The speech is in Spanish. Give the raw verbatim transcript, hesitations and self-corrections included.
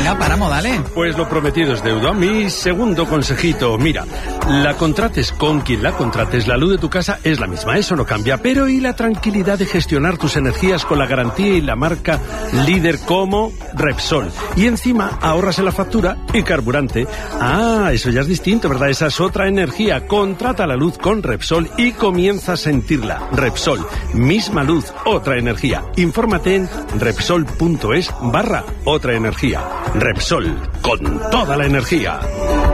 Venga, paramos, dale. Pues lo prometido es deuda. Mi segundo consejito, mira, la contrates con quien la contrates, la luz de tu casa es la misma, eso no cambia, pero y la tranquilidad de gestionar tus energías con la garantía y la marca líder como Repsol. Y encima ahorras en la factura y carburante. Ah, eso ya es distinto, ¿verdad? Esa es otra energía. Contrata la luz con Repsol y comienza a sentirla. Repsol, misma luz, otra energía. Infórmate en Repsol.es barra otra energía. Repsol, con toda la energía.